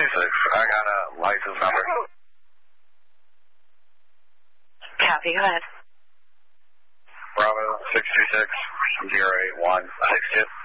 I got a license number. Copy, go ahead. Bravo 626-08162.